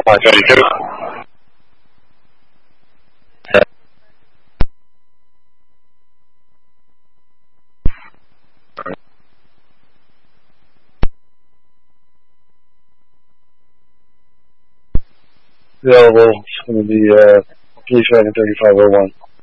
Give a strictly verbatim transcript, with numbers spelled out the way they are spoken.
five thirty-two. Available, it's going to be uh, three seven thirty-five oh one.